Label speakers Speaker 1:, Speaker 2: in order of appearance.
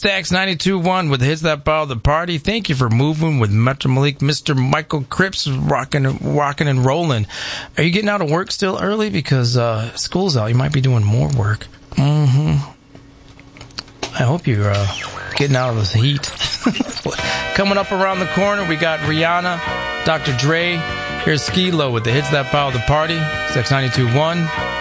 Speaker 1: Stacks 92.1 with Hits That Ball the Party. Thank you for moving with Metro Malik. Mr. Michael Cripps rocking and rolling. Are you getting out of work still early? Because school's out. You might be doing more work. I hope you're getting out of this heat. Coming up around the corner, we got Rihanna, Dr. Dre. Here's Skee-Lo with the Hits That Ball the Party. Stacks 92.1.